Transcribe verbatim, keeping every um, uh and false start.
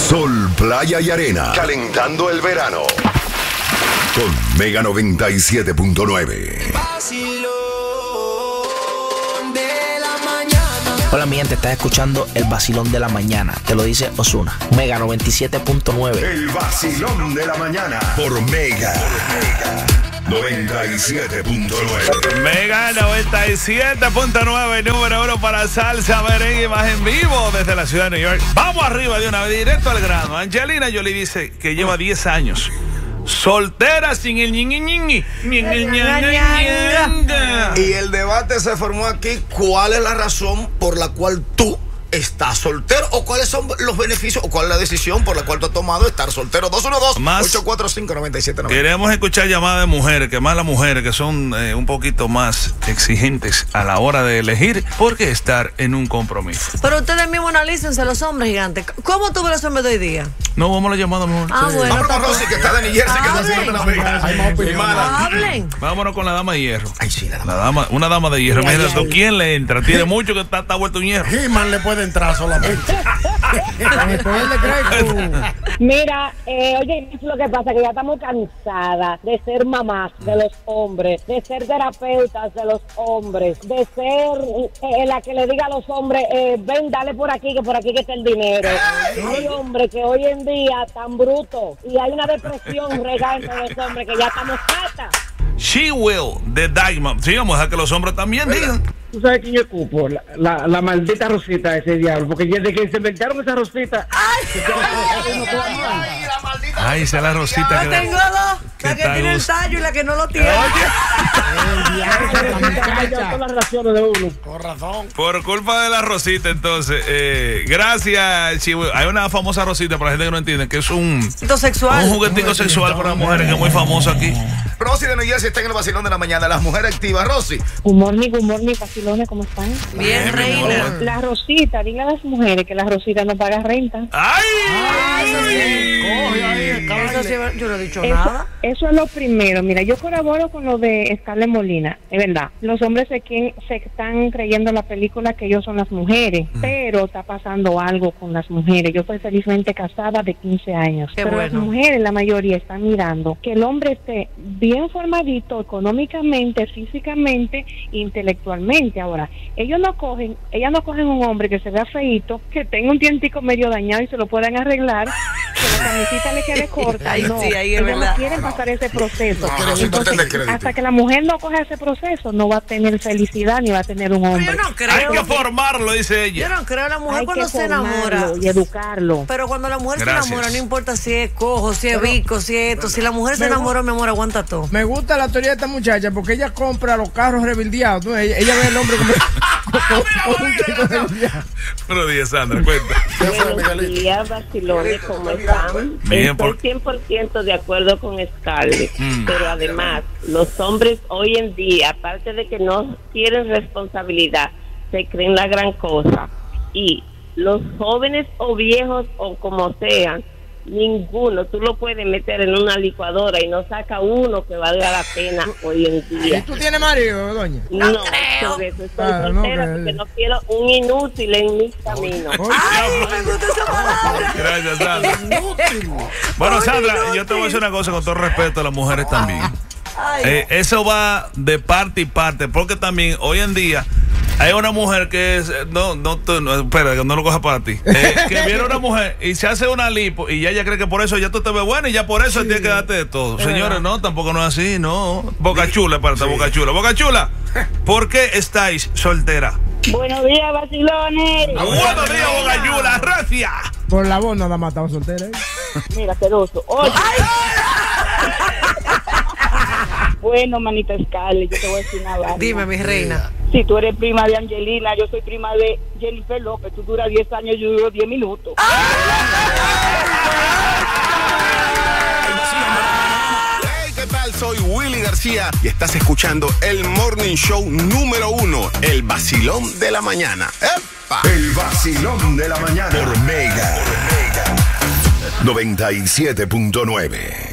Sol, playa y arena. Calentando el verano. Con Mega noventa y siete punto nueve. Hola mi gente, estás escuchando el vacilón de la mañana. Te lo dice Ozuna. Mega noventa y siete punto nueve. El vacilón de la mañana. Por Mega. noventa y siete punto nueve. Mega noventa y siete punto nueve, número uno para salsa, merengue más en vivo desde la ciudad de New York. Vamos arriba de una vez, directo al grano. Angelina Jolie dice que lleva diez años soltera sin el ñi ñi ñi ñi ñi. Y el debate se formó aquí. ¿Cuál es la razón por la cual tú estás soltero? ¿O cuáles son los beneficios? ¿O cuál es la decisión por la cual tú has tomado estar soltero? dos uno dos, ocho cuatro cinco, nueve siete nueve. Queremos escuchar llamadas de mujeres, que más las mujeres que son eh, un poquito más exigentes a la hora de elegir por qué estar en un compromiso. Pero ustedes mismos analícense, los hombres gigantes. ¿Cómo tú ves los hombres de hoy día? No, vamos a la llamada mejor. Ah, sí. Bueno. Vamos con Rosy, que está de New Jersey, que está haciendo una vega. Hay más opiniones. Hablen. Vámonos con la dama de hierro. Ay, sí, la dama. La dama, una dama de hierro. Imagínate tú, ¿quién le entra? Tiene mucho que está, está vuelto un hierro. He-Man le puede entrar solamente. Mira, eh, oye, es lo que pasa, que ya estamos cansadas de ser mamás de los hombres, de ser terapeutas de los hombres, de ser eh, la que le diga a los hombres, eh, ven, dale por aquí, que por aquí que está el dinero. Hay hombres que hoy en día están brutos y hay una depresión regada entre los hombres que ya estamos hartas. She Will de Diamond. Sí, vamos a dejar que los hombres también digan. ¿Tú sabes quién yo cupo? La, la, la maldita Rosita de ese diablo. Porque desde que se inventaron esa Rosita. ¡Ay! Ay, la maldita. Ay, esa es la Rosita que Yo tengo dos. La que tiene el tallo y la que no lo tiene. Con razón. Por culpa de la Rosita, entonces. Eh, gracias, She Will. Hay una famosa Rosita para la gente que no entiende, que es un, sexual. un juguetito sexual para las mujeres que es muy famoso aquí. Rosy de New Jersey está en el vacilón de la mañana. Las mujeres activas, Rosy. Good morning, good morning, vacilones, ¿cómo están? Bien, Bien, reina. La Rosita, dile a las mujeres que la Rosita no paga renta. ¡Ay! Coge ahí el Eso sí, cable. yo no he dicho Eso, nada. eso es lo primero. Mira, yo colaboro con lo de Scarlett Molina, es verdad. Los hombres se, quien, se están creyendo en la película que ellos son las mujeres, mm. pero está pasando algo con las mujeres. Yo estoy felizmente casada de quince años, Qué pero bueno. las mujeres, la mayoría, están mirando que el hombre esté bien formadito económicamente, físicamente, intelectualmente. Ahora, ellos no cogen, ellas no cogen un hombre que se vea feíto, que tenga un dientico medio dañado y se lo puedan arreglar, que la camisita le quede corta. Ay, no, sí, ahí es ellos verdad. no quieren pasar ese proceso. No, no, Entonces, no, no, no, hasta que la mujer no coja ese proceso, no va a tener felicidad ni va a tener un Pero hombre. yo no creo. Hay que formarlo, dice Yo ella. no creo. La mujer Hay cuando que se enamora. formarlo y educarlo. Pero cuando la mujer Gracias. se enamora, no importa si es cojo, si es bico, si es esto. Si la mujer se Me enamora, mi amor, aguanta todo. Me gusta la teoría de esta muchacha porque ella compra los carros rebildeados. ¿No? Ella, ella ve el hombre como, como un chico rebildeado. Buenos días, Sandra, cuenta. Buenos días, vacilones, ¿cómo están? Bien, Estoy por- cien por ciento de acuerdo con Scarlett, Mm. pero además, los hombres hoy en día, aparte de que no tienen responsabilidad, se creen la gran cosa. Y los jóvenes o viejos o como sean, ninguno, tú lo puedes meter en una licuadora y no saca uno que valga la pena hoy en ¿Y día. tú tienes marido, doña? No, creo. sobre eso estoy Ah, no, soltera que- porque no quiero un inútil en mis caminos. Oye, Ay, me gusta esa palabra. Gracias, Sandra. Bueno, Sandra, yo te voy a decir una cosa con todo respeto a las mujeres también. Ay, Eh, eso va de parte y parte, porque también hoy en día hay una mujer que es, no, no, tú- no, espera, que no lo coja para ti, eh, que viene una mujer y se hace una lipo y ya ella cree que por eso ya tú te ves buena y ya por eso tiene que darte de todo. Señores, no, tampoco no es así, no. Boca Chula, espérate, Boca Chula. Boca Chula, ¿por qué estáis soltera? Buenos días, vacilones. Buenos días, Boca Chula, gracias. por la voz nada más estaba soltera. ¿eh? Mira, celoso. Oye. Bueno, manita Scarlett, yo te voy a decir una vaina. dime, mi reina. Si tú eres prima de Angelina, yo soy prima de Jennifer López. Tú duras diez años, yo duro diez minutos. Hey, ¿qué tal? Soy Willy García y estás escuchando el Morning Show número uno, el vacilón de la mañana. ¡Epa! El vacilón de la mañana. Por Mega. noventa y siete punto nueve.